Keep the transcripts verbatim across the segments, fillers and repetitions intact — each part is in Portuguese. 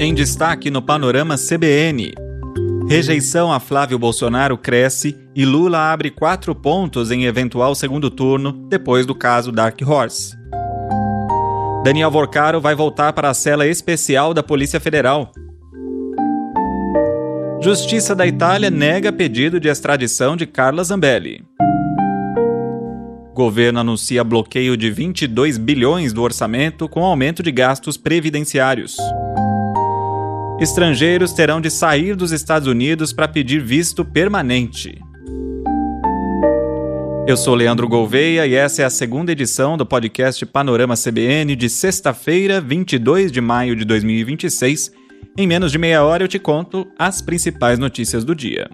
Em destaque no Panorama C B N. Rejeição a Flávio Bolsonaro cresce e Lula abre quatro pontos em eventual segundo turno depois do caso Dark Horse. Daniel Vorcaro vai voltar para a cela especial da Polícia Federal. Justiça da Itália nega pedido de extradição de Carla Zambelli. Governo anuncia bloqueio de vinte e dois bilhões do orçamento com aumento de gastos previdenciários. Estrangeiros terão de sair dos Estados Unidos para pedir visto permanente. Eu sou Leandro Gouveia e essa é a segunda edição do podcast Panorama C B N de sexta-feira, vinte e dois de maio de dois mil e vinte e seis. Em menos de meia hora eu te conto as principais notícias do dia.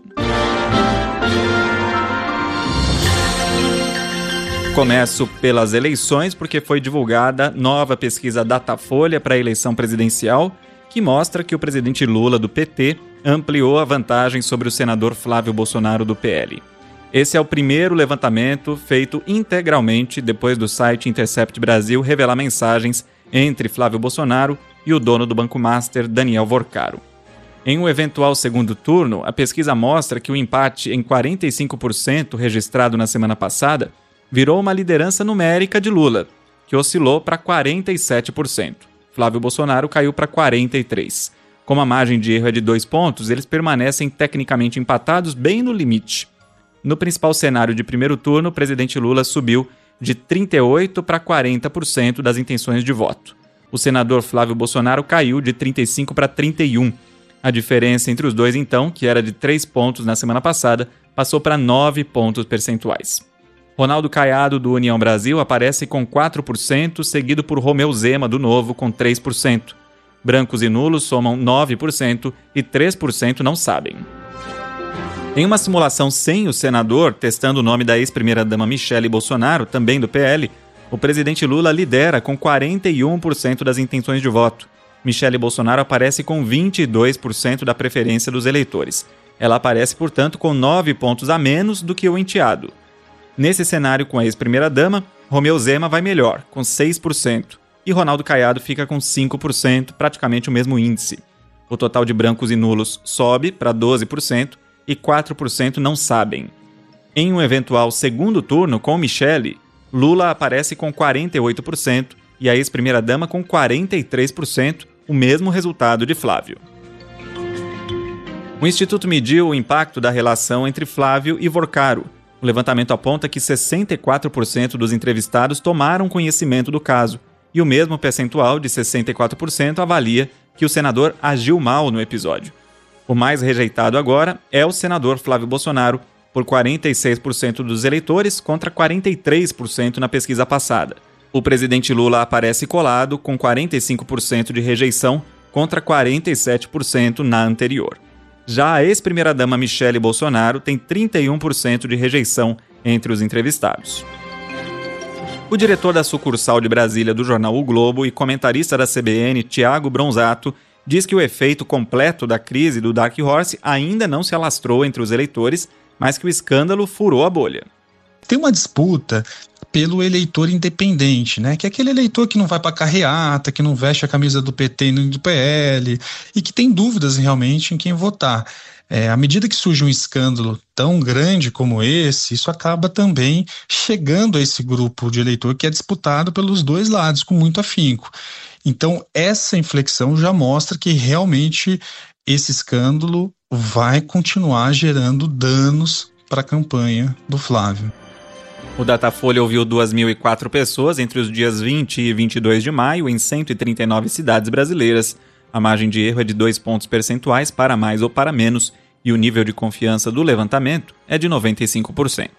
Começo pelas eleições porque foi divulgada nova pesquisa Datafolha para a eleição presidencial que mostra que o presidente Lula do P T ampliou a vantagem sobre o senador Flávio Bolsonaro do P L. Esse é o primeiro levantamento feito integralmente depois do site Intercept Brasil revelar mensagens entre Flávio Bolsonaro e o dono do Banco Master, Daniel Vorcaro. Em um eventual segundo turno, a pesquisa mostra que o empate em quarenta e cinco por cento registrado na semana passada virou uma liderança numérica de Lula, que oscilou para quarenta e sete por cento. Flávio Bolsonaro caiu para quarenta e três por cento. Como a margem de erro é de dois pontos, eles permanecem tecnicamente empatados bem no limite. No principal cenário de primeiro turno, o presidente Lula subiu de trinta e oito por cento para quarenta por cento das intenções de voto. O senador Flávio Bolsonaro caiu de trinta e cinco por cento para trinta e um por cento. A diferença entre os dois, então, que era de três pontos na semana passada, passou para nove pontos percentuais. Ronaldo Caiado, do União Brasil, aparece com quatro por cento, seguido por Romeu Zema, do Novo, com três por cento. Brancos e nulos somam nove por cento e três por cento não sabem. Em uma simulação sem o senador, testando o nome da ex-primeira-dama Michele Bolsonaro, também do P L, o presidente Lula lidera com quarenta e um por cento das intenções de voto. Michele Bolsonaro aparece com vinte e dois por cento da preferência dos eleitores. Ela aparece, portanto, com nove pontos a menos do que o enteado. Nesse cenário com a ex-primeira-dama, Romeu Zema vai melhor, com seis por cento, e Ronaldo Caiado fica com cinco por cento, praticamente o mesmo índice. O total de brancos e nulos sobe para doze por cento e quatro por cento não sabem. Em um eventual segundo turno com Michele, Lula aparece com quarenta e oito por cento e a ex-primeira-dama com quarenta e três por cento, o mesmo resultado de Flávio. O Instituto mediu o impacto da relação entre Flávio e Vorcaro. O levantamento aponta que sessenta e quatro por cento dos entrevistados tomaram conhecimento do caso, e o mesmo percentual de sessenta e quatro por cento avalia que o senador agiu mal no episódio. O mais rejeitado agora é o senador Flávio Bolsonaro, por quarenta e seis por cento dos eleitores contra quarenta e três por cento na pesquisa passada. O presidente Lula aparece colado com quarenta e cinco por cento de rejeição contra quarenta e sete por cento na anterior. Já a ex-primeira-dama Michele Bolsonaro tem trinta e um por cento de rejeição entre os entrevistados. O diretor da sucursal de Brasília do jornal O Globo e comentarista da C B N, Tiago Bronzato, diz que o efeito completo da crise do Dark Horse ainda não se alastrou entre os eleitores, mas que o escândalo furou a bolha. Tem uma disputa pelo eleitor independente, né? Que é aquele eleitor que não vai para carreata, que não veste a camisa do P T e do P L e que tem dúvidas realmente em quem votar. É, à medida que surge um escândalo tão grande como esse, isso acaba também chegando a esse grupo de eleitor que é disputado pelos dois lados com muito afinco. Então, essa inflexão já mostra que realmente esse escândalo vai continuar gerando danos para a campanha do Flávio. O Datafolha ouviu duas mil e quatro pessoas entre os dias vinte e vinte e dois de maio em cento e trinta e nove cidades brasileiras. A margem de erro é de dois pontos percentuais para mais ou para menos e o nível de confiança do levantamento é de noventa e cinco por cento.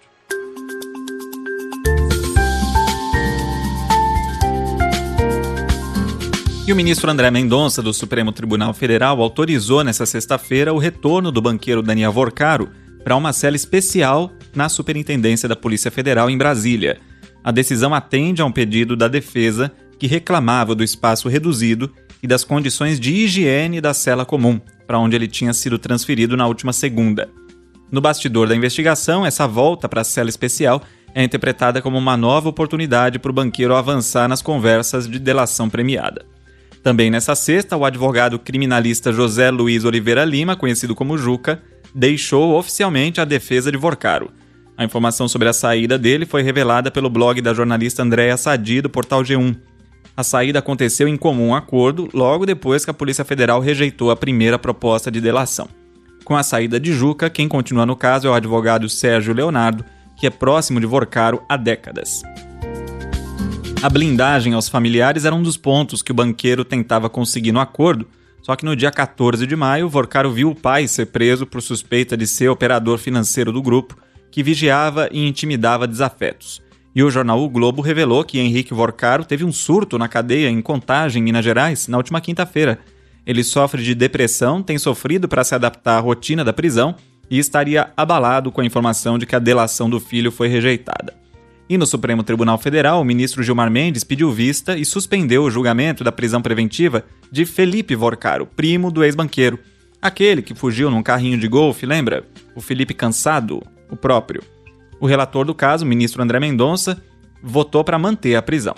E o ministro André Mendonça, do Supremo Tribunal Federal, autorizou nesta sexta-feira o retorno do banqueiro Daniel Vorcaro para uma cela especial na Superintendência da Polícia Federal em Brasília. A decisão atende a um pedido da defesa que reclamava do espaço reduzido e das condições de higiene da cela comum, para onde ele tinha sido transferido na última segunda. No bastidor da investigação, essa volta para a cela especial é interpretada como uma nova oportunidade para o banqueiro avançar nas conversas de delação premiada. Também nessa sexta, o advogado criminalista José Luiz Oliveira Lima, conhecido como Juca, deixou oficialmente a defesa de Vorcaro. A informação sobre a saída dele foi revelada pelo blog da jornalista Andréa Sadi, do portal G um. A saída aconteceu em comum acordo logo depois que a Polícia Federal rejeitou a primeira proposta de delação. Com a saída de Juca, quem continua no caso é o advogado Sérgio Leonardo, que é próximo de Vorcaro há décadas. A blindagem aos familiares era um dos pontos que o banqueiro tentava conseguir no acordo, só que no dia quatorze de maio, Vorcaro viu o pai ser preso por suspeita de ser operador financeiro do grupo, que vigiava e intimidava desafetos. E o jornal O Globo revelou que Henrique Vorcaro teve um surto na cadeia em Contagem, Minas Gerais, na última quinta-feira. Ele sofre de depressão, tem sofrido para se adaptar à rotina da prisão e estaria abalado com a informação de que a delação do filho foi rejeitada. E no Supremo Tribunal Federal, o ministro Gilmar Mendes pediu vista e suspendeu o julgamento da prisão preventiva de Felipe Vorcaro, primo do ex-banqueiro. Aquele que fugiu num carrinho de golfe, lembra? O Felipe Cansado, o próprio. O relator do caso, o ministro André Mendonça, votou para manter a prisão.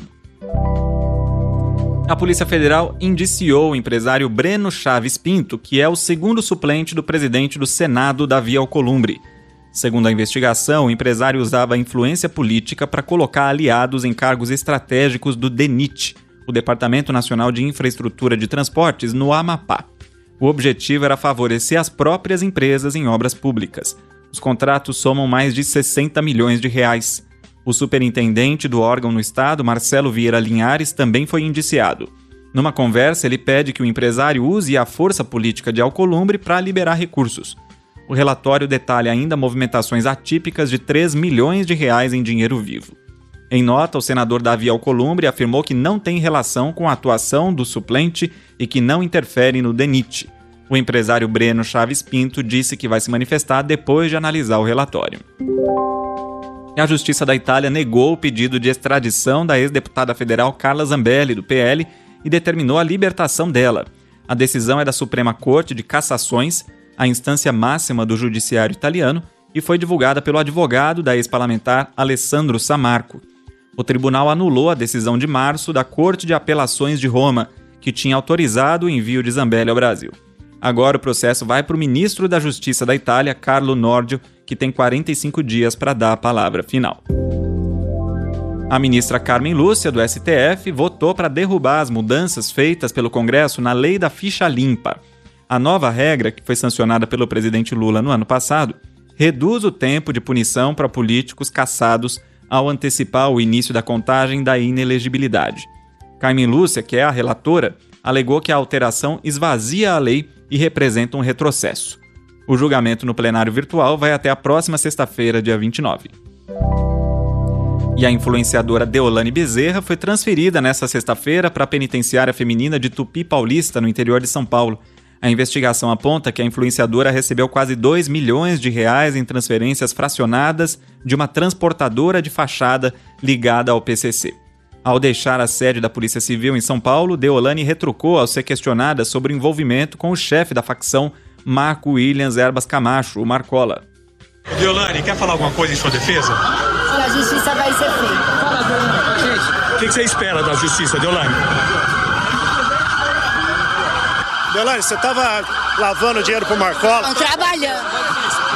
A Polícia Federal indiciou o empresário Breno Chaves Pinto, que é o segundo suplente do presidente do Senado, Davi Alcolumbre. Segundo a investigação, o empresário usava a influência política para colocar aliados em cargos estratégicos do DENIT, o Departamento Nacional de Infraestrutura de Transportes, no Amapá. O objetivo era favorecer as próprias empresas em obras públicas. Os contratos somam mais de sessenta milhões de reais. O superintendente do órgão no estado, Marcelo Vieira Linhares, também foi indiciado. Numa conversa, ele pede que o empresário use a força política de Alcolumbre para liberar recursos. O relatório detalha ainda movimentações atípicas de três milhões de reais em dinheiro vivo. Em nota, o senador Davi Alcolumbre afirmou que não tem relação com a atuação do suplente e que não interfere no DENIT. O empresário Breno Chaves Pinto disse que vai se manifestar depois de analisar o relatório. A Justiça da Itália negou o pedido de extradição da ex-deputada federal Carla Zambelli, do P L, e determinou a libertação dela. A decisão é da Suprema Corte de Cassações, a instância máxima do judiciário italiano, e foi divulgada pelo advogado da ex-parlamentar Alessandro Samarco. O tribunal anulou a decisão de março da Corte de Apelações de Roma, que tinha autorizado o envio de Zambelli ao Brasil. Agora o processo vai para o ministro da Justiça da Itália, Carlo Nordio, que tem quarenta e cinco dias para dar a palavra final. A ministra Carmen Lúcia, do S T F, votou para derrubar as mudanças feitas pelo Congresso na lei da ficha limpa. A nova regra, que foi sancionada pelo presidente Lula no ano passado, reduz o tempo de punição para políticos cassados ao antecipar o início da contagem da inelegibilidade. Carmen Lúcia, que é a relatora, alegou que a alteração esvazia a lei e representa um retrocesso. O julgamento no plenário virtual vai até a próxima sexta-feira, dia vinte e nove. E a influenciadora Deolane Bezerra foi transferida nesta sexta-feira para a penitenciária feminina de Tupi Paulista, no interior de São Paulo. A investigação aponta que a influenciadora recebeu quase dois milhões de reais em transferências fracionadas de uma transportadora de fachada ligada ao P C C. Ao deixar a sede da Polícia Civil em São Paulo, Deolane retrucou ao ser questionada sobre o envolvimento com o chefe da facção, Marco Williams Erbas Camacho, o Marcola. Deolane, quer falar alguma coisa em sua defesa? Que a justiça vai ser feita. Fala, Deolane. Gente, o que você espera da justiça, Deolane? Deolane, você estava lavando dinheiro pro Marcola? Estão trabalhando.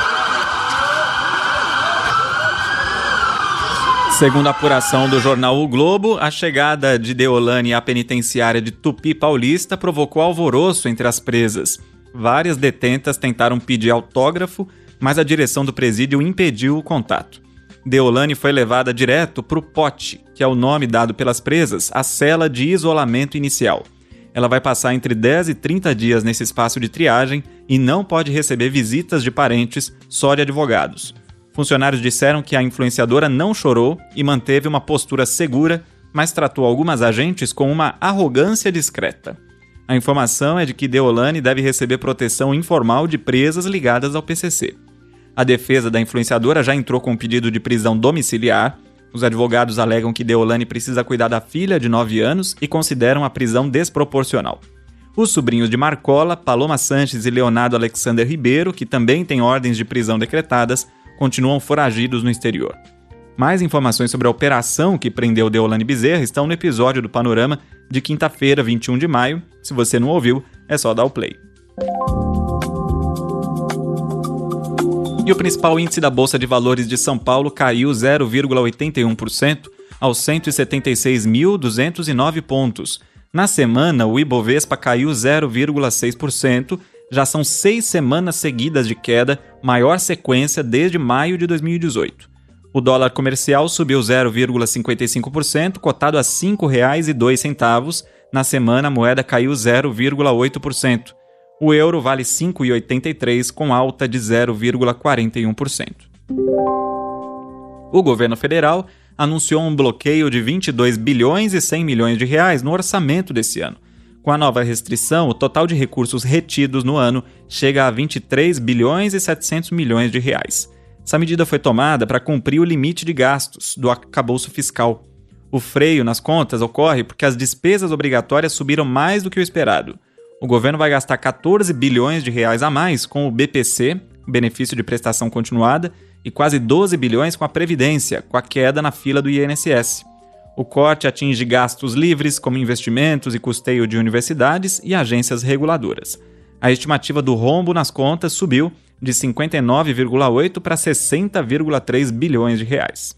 Segundo a apuração do jornal O Globo, a chegada de Deolane à penitenciária de Tupi Paulista provocou alvoroço entre as presas. Várias detentas tentaram pedir autógrafo, mas a direção do presídio impediu o contato. Deolane foi levada direto para o Pote, que é o nome dado pelas presas, a cela de isolamento inicial. Ela vai passar entre dez e trinta dias nesse espaço de triagem e não pode receber visitas de parentes, só de advogados. Funcionários disseram que a influenciadora não chorou e manteve uma postura segura, mas tratou algumas agentes com uma arrogância discreta. A informação é de que Deolane deve receber proteção informal de presas ligadas ao P C C. A defesa da influenciadora já entrou com um pedido de prisão domiciliar. Os advogados alegam que Deolane precisa cuidar da filha de nove anos e consideram a prisão desproporcional. Os sobrinhos de Marcola, Paloma Sanches e Leonardo Alexander Ribeiro, que também têm ordens de prisão decretadas, continuam foragidos no exterior. Mais informações sobre a operação que prendeu Deolane Bezerra estão no episódio do Panorama de quinta-feira, vinte e um de maio. Se você não ouviu, é só dar o play. E o principal índice da Bolsa de Valores de São Paulo caiu zero vírgula oitenta e um por cento aos cento e setenta e seis mil duzentos e nove pontos. Na semana, o Ibovespa caiu zero vírgula seis por cento, já são seis semanas seguidas de queda, maior sequência desde maio de dois mil e dezoito. O dólar comercial subiu zero vírgula cinquenta e cinco por cento, cotado a cinco reais e dois centavos. Na semana, a moeda caiu zero vírgula oito por cento. O euro vale cinco reais e oitenta e três centavos, com alta de zero vírgula quarenta e um por cento. O governo federal anunciou um bloqueio de vinte e dois bilhões e cem milhões de reais no orçamento desse ano. Com a nova restrição, o total de recursos retidos no ano chega a vinte e três bilhões e setecentos milhões de reais. Essa medida foi tomada para cumprir o limite de gastos do arcabouço fiscal. O freio nas contas ocorre porque as despesas obrigatórias subiram mais do que o esperado. O governo vai gastar quatorze bilhões de reais a mais com o B P C, benefício de prestação continuada, e quase doze bilhões com a Previdência, com a queda na fila do I N S S. O corte atinge gastos livres, como investimentos e custeio de universidades e agências reguladoras. A estimativa do rombo nas contas subiu de cinquenta e nove vírgula oito para sessenta vírgula três bilhões de reais.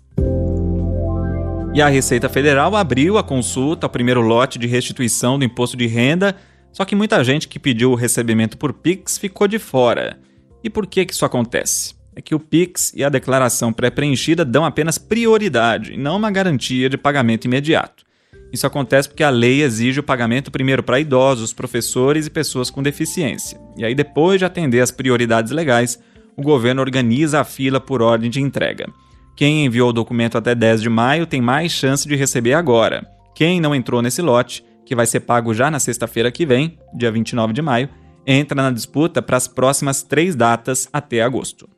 E a Receita Federal abriu a consulta ao primeiro lote de restituição do imposto de renda, só que muita gente que pediu o recebimento por Pix ficou de fora. E por que que isso acontece? É que o Pix e a declaração pré-preenchida dão apenas prioridade, não uma garantia de pagamento imediato. Isso acontece porque a lei exige o pagamento primeiro para idosos, professores e pessoas com deficiência. E aí, depois de atender as prioridades legais, o governo organiza a fila por ordem de entrega. Quem enviou o documento até dez de maio tem mais chance de receber agora. Quem não entrou nesse lote, que vai ser pago já na sexta-feira que vem, dia vinte e nove de maio, entra na disputa para as próximas três datas até agosto.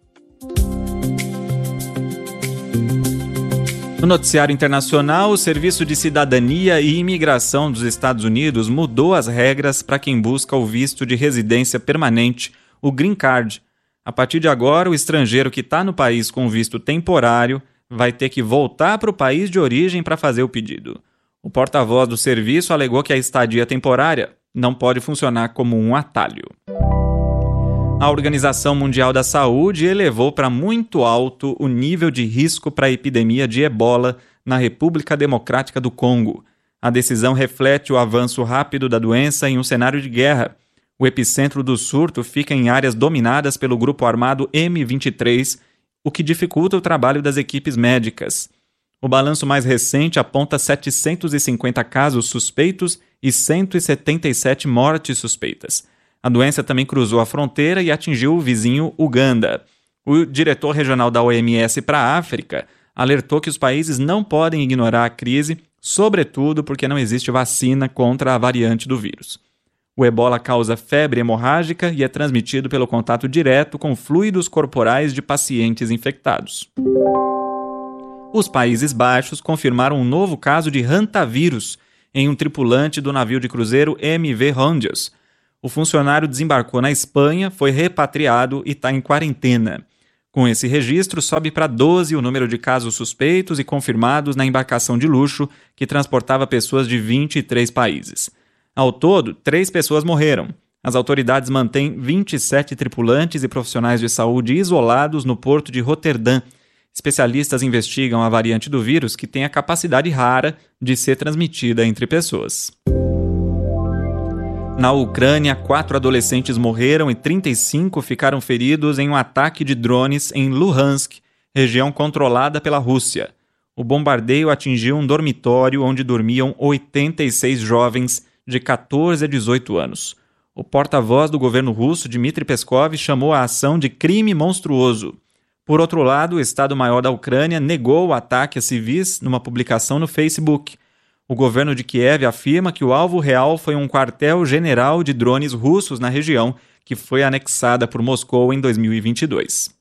No noticiário internacional, o Serviço de Cidadania e Imigração dos Estados Unidos mudou as regras para quem busca o visto de residência permanente, o Green Card. A partir de agora, o estrangeiro que está no país com visto temporário vai ter que voltar para o país de origem para fazer o pedido. O porta-voz do serviço alegou que a estadia temporária não pode funcionar como um atalho. A Organização Mundial da Saúde elevou para muito alto o nível de risco para a epidemia de ebola na República Democrática do Congo. A decisão reflete o avanço rápido da doença em um cenário de guerra. O epicentro do surto fica em áreas dominadas pelo grupo armado M vinte e três, o que dificulta o trabalho das equipes médicas. O balanço mais recente aponta setecentos e cinquenta casos suspeitos e cento e setenta e sete mortes suspeitas. A doença também cruzou a fronteira e atingiu o vizinho Uganda. O diretor regional da O M S para a África alertou que os países não podem ignorar a crise, sobretudo porque não existe vacina contra a variante do vírus. O ebola causa febre hemorrágica e é transmitido pelo contato direto com fluidos corporais de pacientes infectados. Os Países Baixos confirmaram um novo caso de hantavírus em um tripulante do navio de cruzeiro M V Hondios. O funcionário desembarcou na Espanha, foi repatriado e está em quarentena. Com esse registro, sobe para doze o número de casos suspeitos e confirmados na embarcação de luxo que transportava pessoas de vinte e três países. Ao todo, três pessoas morreram. As autoridades mantêm vinte e sete tripulantes e profissionais de saúde isolados no porto de Roterdã. Especialistas investigam a variante do vírus que tem a capacidade rara de ser transmitida entre pessoas. Na Ucrânia, quatro adolescentes morreram e trinta e cinco ficaram feridos em um ataque de drones em Luhansk, região controlada pela Rússia. O bombardeio atingiu um dormitório onde dormiam oitenta e seis jovens de catorze a dezoito anos. O porta-voz do governo russo, Dmitry Peskov, chamou a ação de crime monstruoso. Por outro lado, o Estado-Maior da Ucrânia negou o ataque a civis numa publicação no Facebook. O governo de Kiev afirma que o alvo real foi um quartel-general de drones russos na região, que foi anexada por Moscou em dois mil e vinte e dois.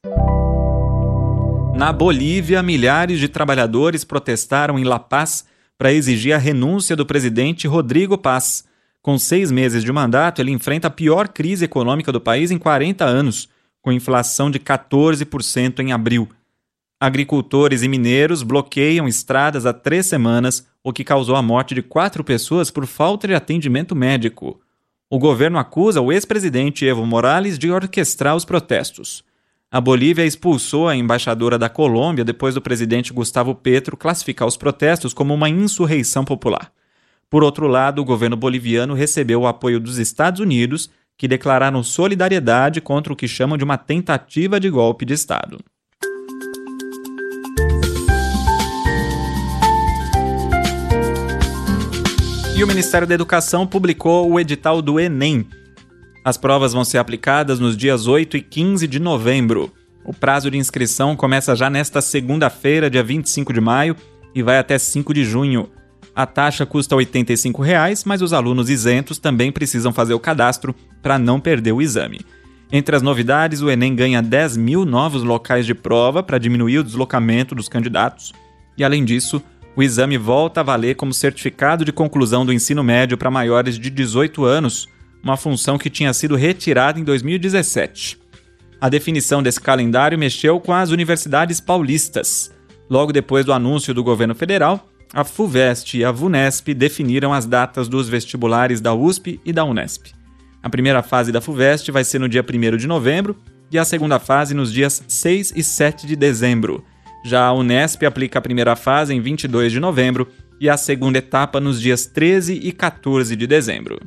Na Bolívia, milhares de trabalhadores protestaram em La Paz para exigir a renúncia do presidente Rodrigo Paz. Com seis meses de mandato, ele enfrenta a pior crise econômica do país em quarenta anos, com inflação de quatorze por cento em abril. Agricultores e mineiros bloqueiam estradas há três semanas, o que causou a morte de quatro pessoas por falta de atendimento médico. O governo acusa o ex-presidente Evo Morales de orquestrar os protestos. A Bolívia expulsou a embaixadora da Colômbia depois do presidente Gustavo Petro classificar os protestos como uma insurreição popular. Por outro lado, o governo boliviano recebeu o apoio dos Estados Unidos, que declararam solidariedade contra o que chamam de uma tentativa de golpe de Estado. E o Ministério da Educação publicou o edital do Enem. As provas vão ser aplicadas nos dias oito e quinze de novembro. O prazo de inscrição começa já nesta segunda-feira, dia vinte e cinco de maio, e vai até cinco de junho. A taxa custa oitenta e cinco reais, mas os alunos isentos também precisam fazer o cadastro para não perder o exame. Entre as novidades, o Enem ganha dez mil novos locais de prova para diminuir o deslocamento dos candidatos. E, além disso, o exame volta a valer como certificado de conclusão do ensino médio para maiores de dezoito anos, uma função que tinha sido retirada em dois mil e dezessete. A definição desse calendário mexeu com as universidades paulistas. Logo depois do anúncio do governo federal, a FUVEST e a VUNESP definiram as datas dos vestibulares da U S P e da Unesp. A primeira fase da FUVEST vai ser no dia primeiro de novembro e a segunda fase nos dias seis e sete de dezembro. Já a Unesp aplica a primeira fase em vinte e dois de novembro e a segunda etapa nos dias treze e quatorze de dezembro.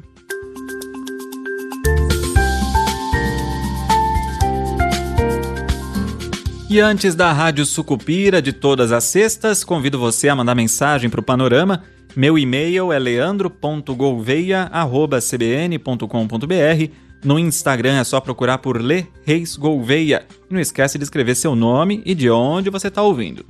E antes da Rádio Sucupira de todas as sextas, convido você a mandar mensagem para o Panorama. Meu e-mail é leandro ponto gouveia arroba c b n ponto com ponto b r. No Instagram é só procurar por Le Reis Gouveia. E não esquece de escrever seu nome e de onde você está ouvindo.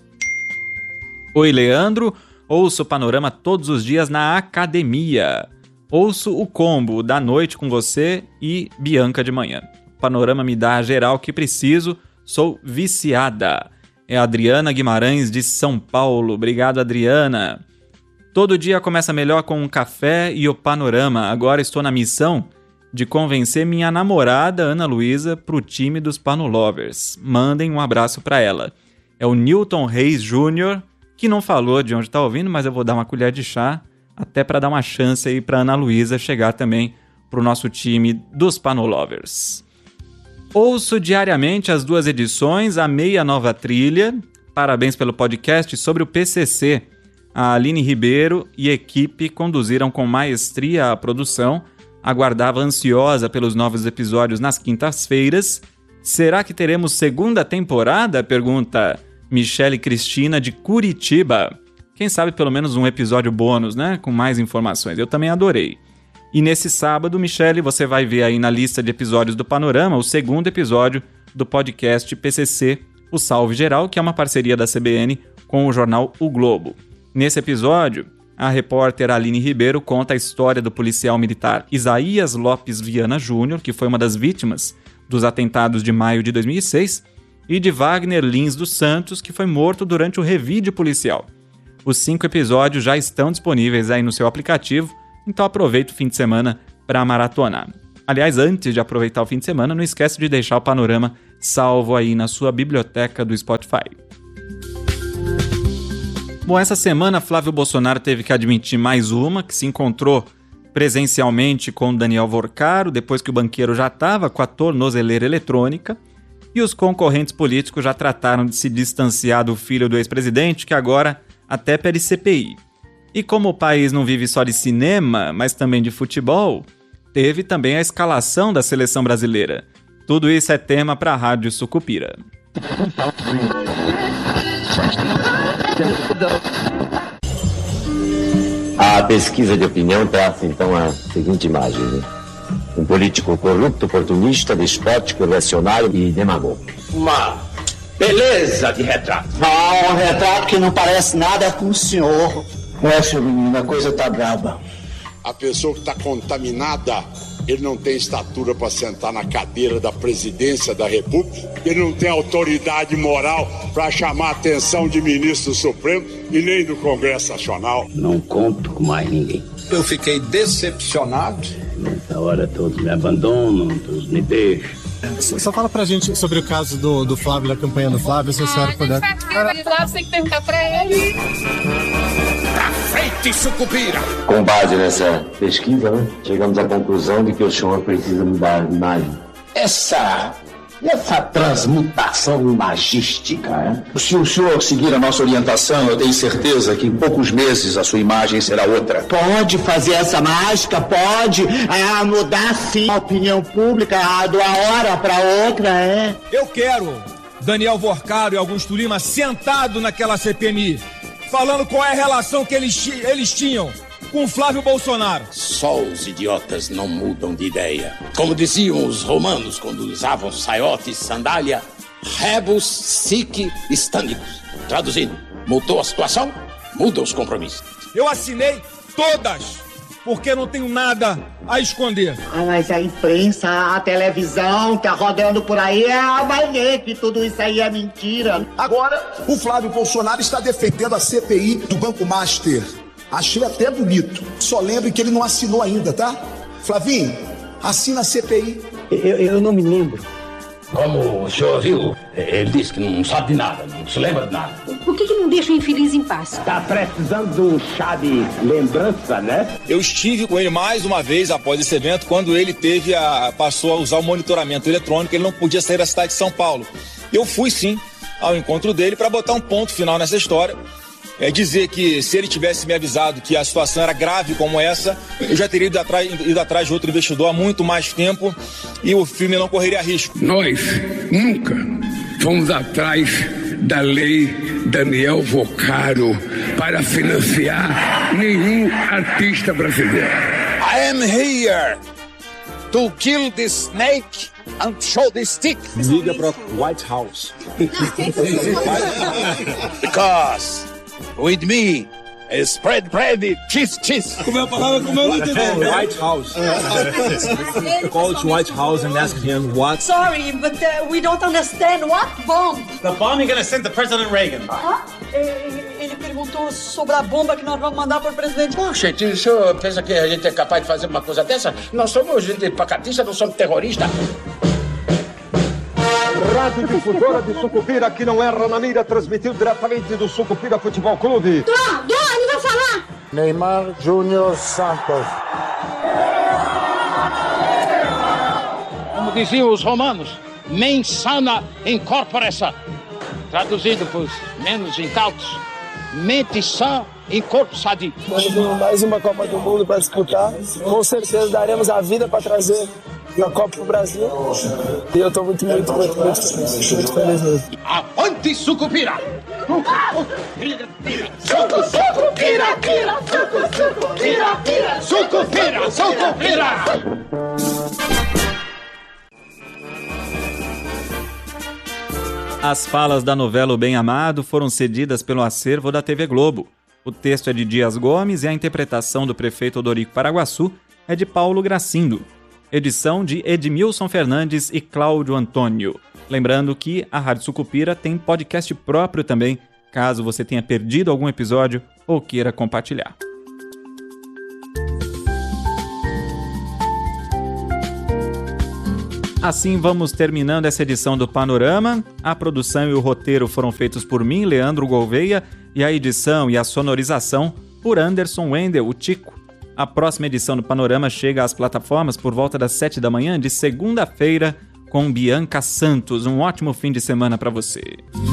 Oi, Leandro. Ouço o Panorama todos os dias na academia. Ouço o combo da noite com você e Bianca de manhã. O Panorama me dá a geral que preciso. Sou viciada. É a Adriana Guimarães de São Paulo. Obrigado, Adriana. Todo dia começa melhor com um café e o Panorama. Agora estou na missão de convencer minha namorada, Ana Luísa, pro time dos Panolovers. Mandem um abraço para ela. É o Newton Reis Júnior, que não falou de onde está ouvindo, mas eu vou dar uma colher de chá, até para dar uma chance aí para Ana Luísa chegar também pro nosso time dos Panolovers. Ouço diariamente as duas edições, amei a nova trilha. Parabéns pelo podcast sobre o P C C. A Aline Ribeiro e equipe conduziram com maestria a produção. Aguardava ansiosa pelos novos episódios nas quintas-feiras. Será que teremos segunda temporada? Pergunta Michele Cristina de Curitiba. Quem sabe pelo menos um episódio bônus, né? Com mais informações. Eu também adorei. E nesse sábado, Michele, você vai ver aí na lista de episódios do Panorama o segundo episódio do podcast P C C, o Salve Geral, que é uma parceria da C B N com o jornal O Globo. Nesse episódio, a repórter Aline Ribeiro conta a história do policial militar Isaías Lopes Viana Júnior, que foi uma das vítimas dos atentados de maio de dois mil e seis, e de Wagner Lins dos Santos, que foi morto durante o revide policial. Os cinco episódios já estão disponíveis aí no seu aplicativo, então aproveita o fim de semana para maratonar. Aliás, antes de aproveitar o fim de semana, não esquece de deixar o Panorama salvo aí na sua biblioteca do Spotify. Bom, essa semana Flávio Bolsonaro teve que admitir mais uma, que se encontrou presencialmente com Daniel Vorcaro, depois que o banqueiro já estava com a tornozeleira eletrônica, e os concorrentes políticos já trataram de se distanciar do filho do ex-presidente, que agora até pede C P I. E como o país não vive só de cinema, mas também de futebol, teve também a escalação da seleção brasileira. Tudo isso é tema para a Rádio Sucupira. A pesquisa de opinião traça então a seguinte imagem, né? Um político corrupto, oportunista, despótico, reacionário e demagogo. Uma beleza de retrato. Ah, um retrato que não parece nada com o senhor. É, seu menino, a coisa tá braba. A pessoa que está contaminada, ele não tem estatura para sentar na cadeira da presidência da República, ele não tem autoridade moral para chamar a atenção de ministro do Supremo e nem do Congresso Nacional. Não conto com mais ninguém. Eu fiquei decepcionado. Nessa hora todos me abandonam, todos me deixam. Só fala pra gente sobre o caso do, do Flávio, da campanha do Flávio, se a senhora puder. O Flávio tem que perguntar pra ele. Pra frente, Sucupira! Com base nessa pesquisa, né, chegamos à conclusão de que o senhor precisa mudar de imagem. Essa, essa transmutação imagística, né? Se o senhor seguir a nossa orientação, eu tenho certeza que em poucos meses a sua imagem será outra. Pode fazer essa mágica, pode é, mudar sim a opinião pública de uma hora para outra, é. Eu quero Daniel Vorcaro e Augusto Lima sentado naquela C P M I, falando qual é a relação que eles, eles tinham com Flávio Bolsonaro. Só os idiotas não mudam de ideia. Como diziam os romanos quando usavam saiote e sandália, rebus sic stantibus. Traduzindo, mudou a situação, muda os compromissos. Eu assinei todas, porque não tenho nada a esconder. Ah, mas a imprensa, a televisão tá rodando por aí, é, vai ver que tudo isso aí é mentira. Agora, o Flávio Bolsonaro está defendendo a C P I do Banco Master. Achei até bonito. Só lembre que ele não assinou ainda, tá? Flavinho, assina a C P I. Eu, eu não me lembro. Como o senhor viu, ele disse que não sabe de nada, não se lembra de nada. Por que, que não deixa o infeliz em paz? Tá precisando de um chá de lembrança, né? Eu estive com ele mais uma vez após esse evento, quando ele teve a, passou a usar o monitoramento eletrônico, ele não podia sair da cidade de São Paulo. Eu fui sim ao encontro dele para botar um ponto final nessa história. É dizer que se ele tivesse me avisado que a situação era grave como essa, eu já teria ido atrás, ido atrás de outro investidor há muito mais tempo e o filme não correria risco. Nós nunca fomos atrás da lei Daniel Vorcaro para financiar nenhum artista brasileiro. I am here to kill the snake and show the stick. Liga para White House. Because with me, spread bread, cheese, cheese. Como é a palavra? Como eu não entendi? White House. Call to White House and ask him what. Sorry, but uh, we don't understand what bomb. The bomb you're gonna send to President Reagan. Ah, ele perguntou sobre a bomba que nós vamos mandar para o presidente. Pô, gente, o senhor pensa que a gente é capaz de fazer uma coisa dessa? Nós somos gente pacatistas, não somos terroristas. Rádio Difusora de Sucupira, que não erra na mira, transmitiu diretamente do Sucupira Futebol Clube. Dó, Dó, ele vai falar. Neymar Júnior Santos. Como diziam os romanos, mens sana in corpore sã. Traduzido para os menos incautos, mente sã em corpo sadio. Temos mais uma Copa do Mundo para disputar. Com certeza daremos a vida para trazer na Copa do Brasil. E eu estou muito, muito, muito, muito feliz. Muito feliz mesmo. Avante, Sucupira! Sucupira, pira, sucupira, pira, Sucupira, Sucupira! As falas da novela O Bem Amado foram cedidas pelo acervo da T V Globo. O texto é de Dias Gomes e a interpretação do prefeito Odorico Paraguaçu é de Paulo Gracindo. Edição de Edmilson Fernandes e Cláudio Antônio. Lembrando que a Rádio Sucupira tem podcast próprio também, caso você tenha perdido algum episódio ou queira compartilhar. Assim vamos terminando essa edição do Panorama. A produção e o roteiro foram feitos por mim, Leandro Gouveia, e a edição e a sonorização por Anderson Wendel, o Tico. A próxima edição do Panorama chega às plataformas por volta das sete da manhã de segunda-feira com Bianca Santos. Um ótimo fim de semana para você.